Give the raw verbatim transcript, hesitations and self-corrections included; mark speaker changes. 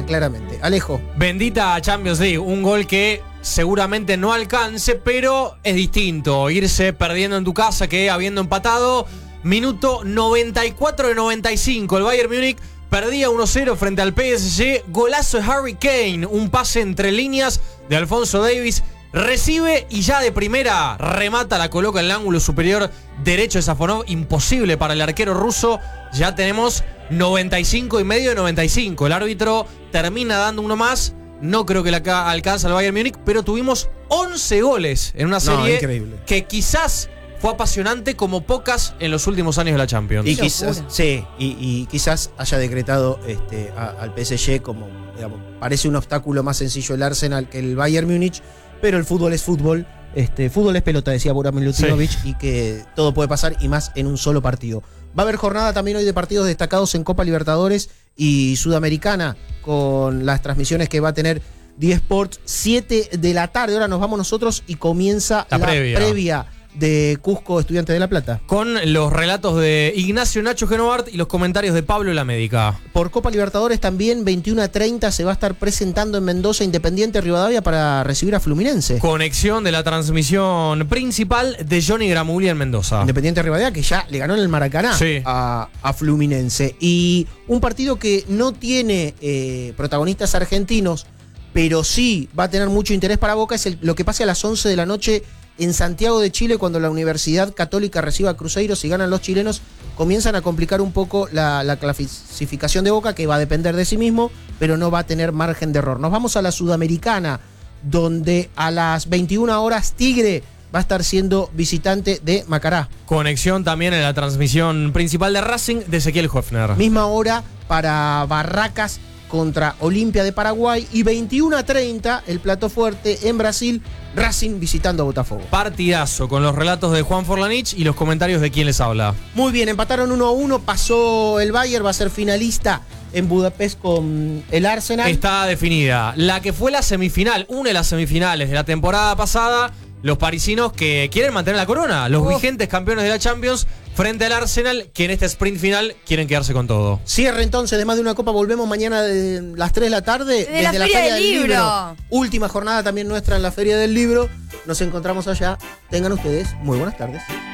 Speaker 1: pasa claramente. Alejo.
Speaker 2: Bendita Champions League, un gol que seguramente no alcance, pero es distinto irse perdiendo en tu casa que habiendo empatado. Minuto noventa y cuatro de noventa y cinco, el Bayern Múnich perdía uno cero frente al P S G. Golazo de Harry Kane, un pase entre líneas de Alphonso Davies. Recibe y ya de primera remata, la coloca en el ángulo superior derecho de Safonov. Imposible para el arquero ruso. Ya tenemos noventa y cinco y medio de noventa y cinco. El árbitro termina dando uno más. No creo que la alcance al Bayern Múnich, pero tuvimos once goles en una serie no, que quizás fue apasionante como pocas en los últimos años de la Champions.
Speaker 1: Y quizás, sí, y, y quizás haya decretado este, a, al P S G como, digamos, parece un obstáculo más sencillo el Arsenal que el Bayern Múnich, pero el fútbol es fútbol, este, fútbol es pelota, decía Burak Milutinovic, sí. Y que todo puede pasar y más en un solo partido. Va a haber jornada también hoy de partidos destacados en Copa Libertadores y Sudamericana, con las transmisiones que va a tener D Sports, siete de la tarde. Ahora nos vamos nosotros y comienza la, la previa. previa de Cusco Estudiantes de La Plata.
Speaker 2: Con los relatos de Ignacio Nacho Genovart y los comentarios de Pablo La Médica.
Speaker 1: Por Copa Libertadores también, veintiuno a treinta se va a estar presentando en Mendoza Independiente Rivadavia para recibir a Fluminense.
Speaker 2: Conexión de la transmisión principal de Johnny Gramuglia en Mendoza.
Speaker 1: Independiente Rivadavia que ya le ganó en el Maracaná sí. a, a Fluminense. Y un partido que no tiene eh, protagonistas argentinos, pero sí va a tener mucho interés para Boca, es el, lo que pase a las once de la noche en Santiago de Chile, cuando la Universidad Católica reciba a Cruzeiro. Si ganan los chilenos, comienzan a complicar un poco la, la clasificación de Boca, que va a depender de sí mismo, pero no va a tener margen de error. Nos vamos a la Sudamericana, donde a las veintiuna horas Tigre va a estar siendo visitante de Macará.
Speaker 2: Conexión también en la transmisión principal de Racing de Ezequiel Hoffner.
Speaker 1: Misma hora para Barracas contra Olimpia de Paraguay, y veintiuno a treinta el plato fuerte en Brasil, Racing visitando a Botafogo.
Speaker 2: Partidazo con los relatos de Juan Forlanich y los comentarios de quien les habla.
Speaker 1: Muy bien, empataron uno a uno, pasó el Bayern, va a ser finalista en Budapest con el Arsenal.
Speaker 2: Está definida la que fue la semifinal, una de las semifinales de la temporada pasada. Los parisinos que quieren mantener la corona, los oh. vigentes campeones de la Champions, frente al Arsenal, que en este sprint final quieren quedarse con todo.
Speaker 1: Cierre entonces de Más de una Copa. Volvemos mañana de las tres de la tarde.
Speaker 3: De desde la, la Feria, Feria del Libro. Libro.
Speaker 1: Última jornada también nuestra en la Feria del Libro. Nos encontramos allá. Tengan ustedes muy buenas tardes.